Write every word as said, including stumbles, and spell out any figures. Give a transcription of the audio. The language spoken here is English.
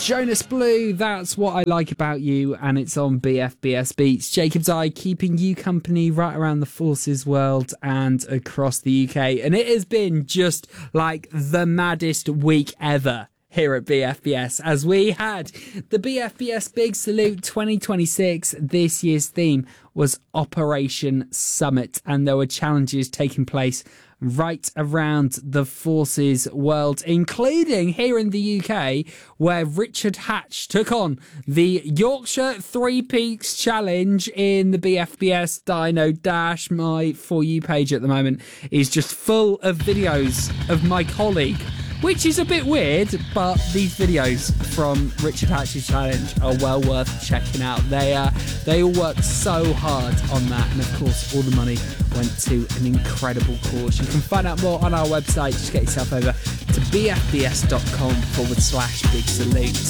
Jonas Blue, That's What I Like About You, and it's on B F B S Beats. Jacob's Eye, keeping you company right around the Forces world and across the U K. And it has been just like the maddest week ever here at B F B S, as we had the B F B S Big Salute twenty twenty-six. This year's theme was Operation Summit, and there were challenges taking place right around the Forces world, including here in the U K, where Richard Hatch took on the Yorkshire Three Peaks Challenge in the B F B S Dino Dash. My For You page at the moment is just full of videos of my colleague, which is a bit weird, but these videos from Richard Hatch's challenge are well worth checking out. They uh, they all worked so hard on that, and of course all the money went to an incredible cause. You can find out more on our website. Just get yourself over to bfbs.com forward slash big salute.